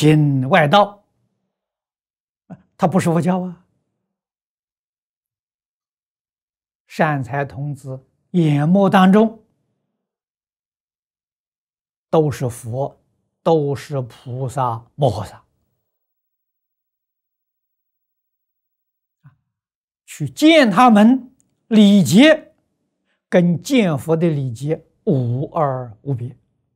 行外道，他不是佛教啊。善财童子眼目当中都是佛，都是菩萨摩诃萨，去见他们礼节，跟见佛的礼节无二无别。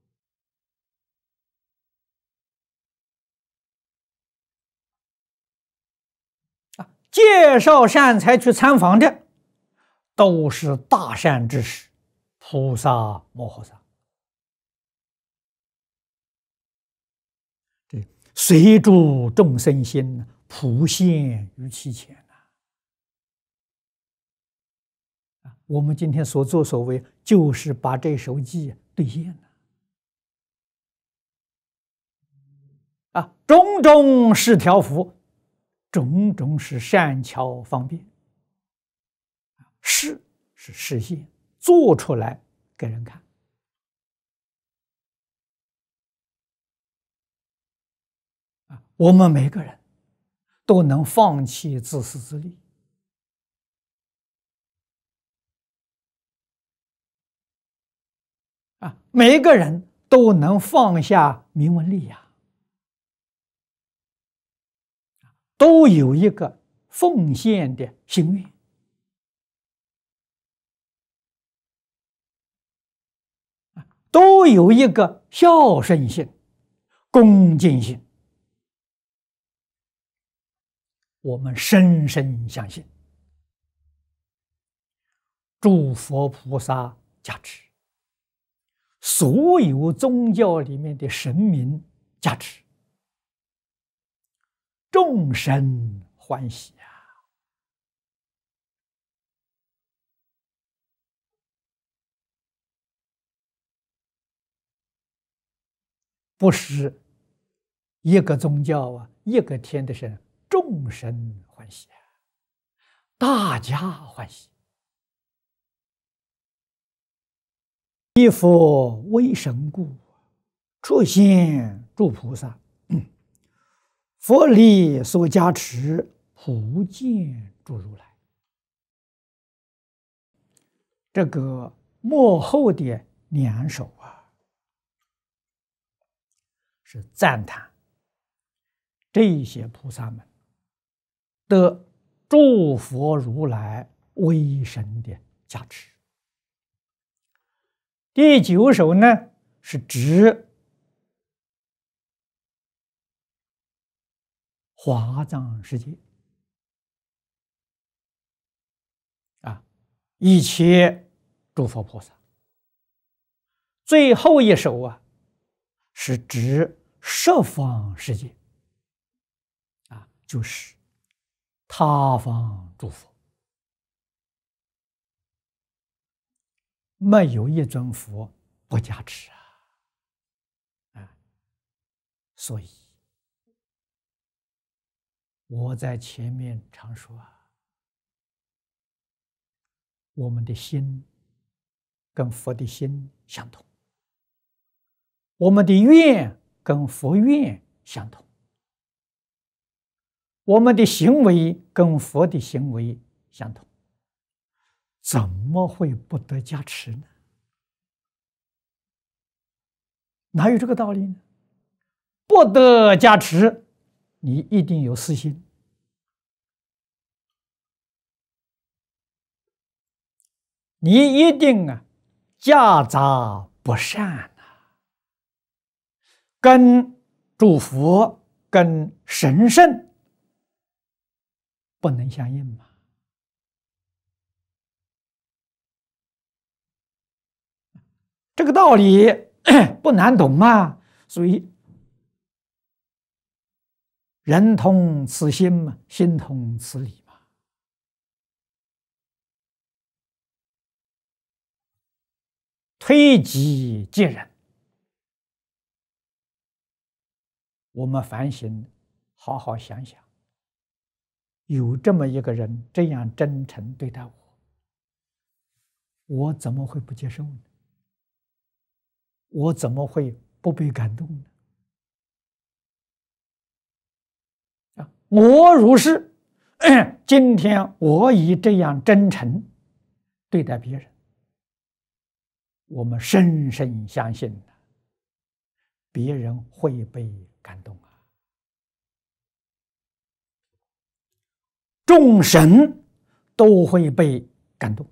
介绍善财去参访的，都是大善之士，菩萨摩诃萨。对，随诸众生心，普现于其前我们今天所作所为，就是把这首偈兑现了。种种是调伏，种种是善巧方便。是实现，做出来给人看。我们每个人都能放弃自私自利。每个人都能放下名闻利养，都有一个奉献的心愿。都有一个孝顺心、恭敬心。我们深深相信，诸佛菩萨加持，所有宗教里面的神明加持，众生欢喜不是一个宗教一个天的神，众生欢喜大家欢喜。一佛为神故，出现诸菩萨，佛力所加持，普见诸如来。这个末后的两首是赞叹这些菩萨们得诸佛如来威神的加持。第9首呢，是指华藏世界一切诸佛菩萨。最后一首是指十方世界就是他方诸佛。没有一尊佛不加持所以我在前面常说我们的心跟佛的心相同，我们的愿跟佛愿相同，我们的行为跟佛的行为相同，怎么会不得加持呢？哪有这个道理呢？不得加持，你一定有私心，你一定夹杂不善跟诸佛跟神圣不能相应嘛。这个道理不难懂嘛，所以人同此心嘛，心同此理嘛。推己及人，我们反省，好好想想，有这么一个人这样真诚对待我，我怎么会不接受呢？我怎么会不被感动呢？ 我如是，今天我以这样真诚对待别人，我们深深相信别人会被感动啊，众神都会被感动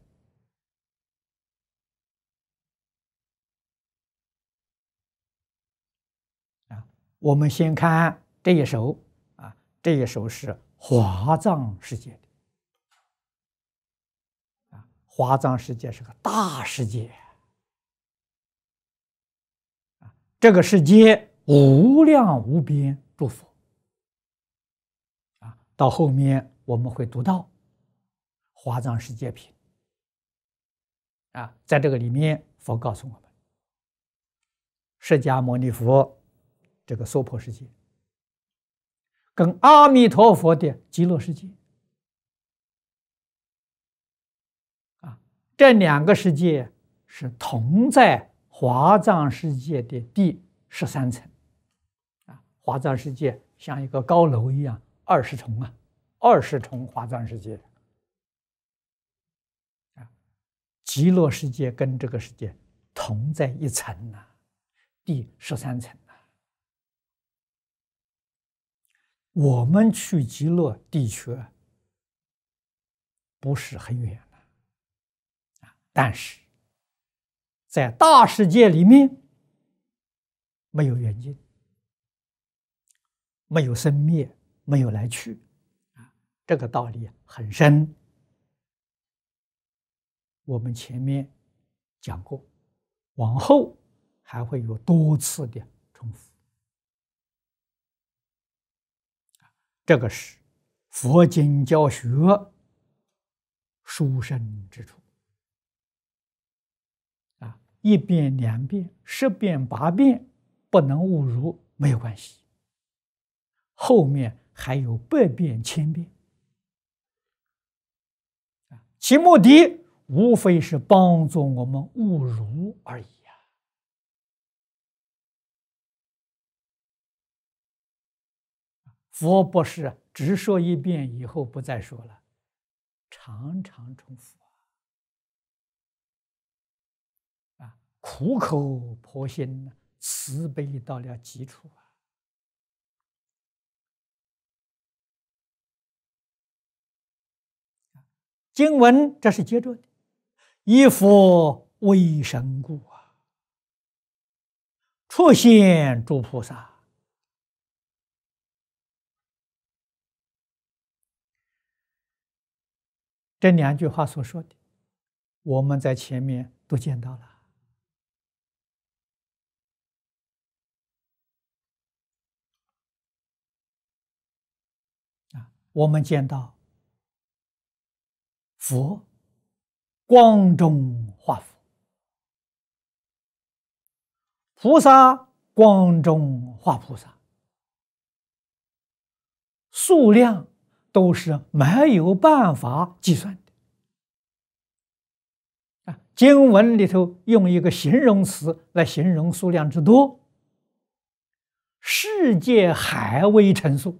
啊。我们先看这一首啊，这一首是华藏世界的啊，华藏世界是个大世界啊，这个世界无量无边诸佛啊，到后面我们会读到华藏世界品啊，在这个里面，佛告诉我们，释迦牟尼佛这个娑婆世界，跟阿弥陀佛的极乐世界啊，这两个世界是同在华藏世界的第13层啊。华藏世界像一个高楼一样，20重啊，20重华藏世界啊。极乐世界跟这个世界同在一层呐，第13层呐。我们去极乐的确不是很远啊，但是在大世界里面没有远近，没有生灭，没有来去啊，这个道理很深。我们前面讲过，往后还会有多次的重复。这个是佛经教学殊胜之处啊！1遍、2遍、10遍、8遍不能误入没有关系，后面还有100遍、1000遍啊！其目的无非是帮助我们误入而已。佛不是只说1遍以后不再说了，常常重复啊，苦口婆心，慈悲到了极处啊。经文这是接着的，以佛为神故啊，出现诸菩萨。这2句话所说的，我们在前面都见到了啊。我们见到佛光中化佛，菩萨光中化菩萨，数量都是没有办法计算的啊！经文里头用一个形容词来形容数量之多，世界海为成数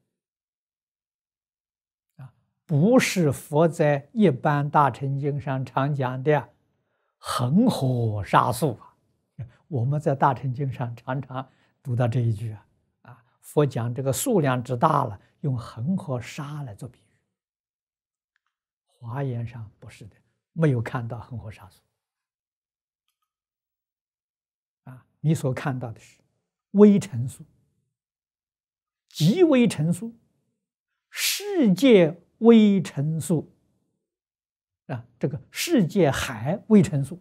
啊，不是佛在一般大乘经上常讲的恒河沙数啊。我们在大乘经上常常读到这一句啊，佛讲这个数量之大了，用恒河沙来做比喻。华严上不是的，没有看到恒河沙数啊，你所看到的是微尘数、极微尘数、世界微尘数啊，这个世界海微尘数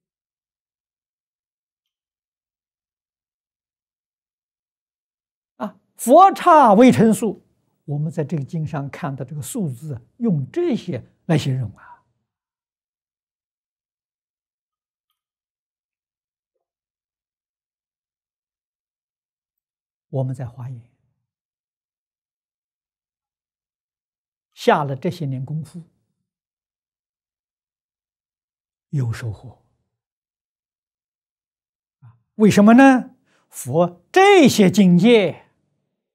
啊，佛刹微尘数。我们在这个经上看到这个数字，用这些来形容啊。我们在华严下了这些年功夫，有收获啊？为什么呢？佛这些境界